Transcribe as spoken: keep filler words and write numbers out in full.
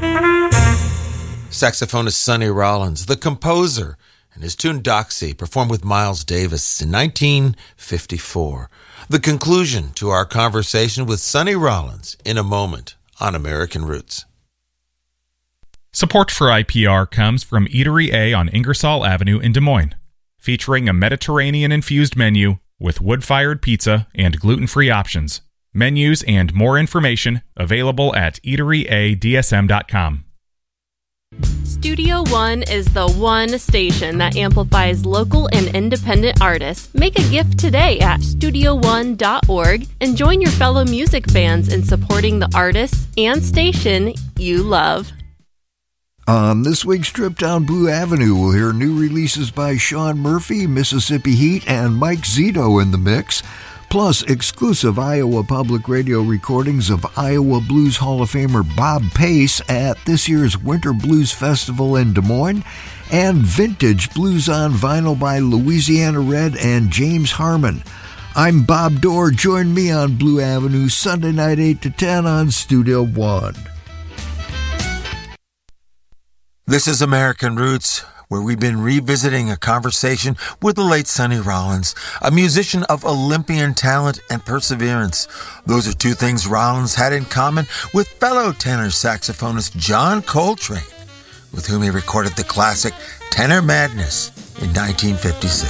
Saxophonist Sonny Rollins, the composer, and his tune Doxy, performed with Miles Davis in nineteen fifty-four. The conclusion to our conversation with Sonny Rollins in a moment on American Roots. Support for I P R comes from Eatery A on Ingersoll Avenue in Des Moines, featuring a Mediterranean-infused menu with wood-fired pizza and gluten-free options. Menus and more information available at eatery a d s m dot com. Studio One is the one station that amplifies local and independent artists. Make a gift today at studio one dot org and join your fellow music fans in supporting the artists and station you love. On this week's trip down Blue Avenue, we'll hear new releases by Sean Murphy, Mississippi Heat, and Mike Zito in the mix, plus exclusive Iowa Public Radio recordings of Iowa Blues Hall of Famer Bob Pace at this year's Winter Blues Festival in Des Moines, and vintage blues on vinyl by Louisiana Red and James Harmon. I'm Bob Dorr. Join me on Blue Avenue Sunday night eight to ten on Studio One. This is American Roots, where we've been revisiting a conversation with the late Sonny Rollins, a musician of Olympian talent and perseverance. Those are two things Rollins had in common with fellow tenor saxophonist John Coltrane, with whom he recorded the classic Tenor Madness in nineteen fifty-six.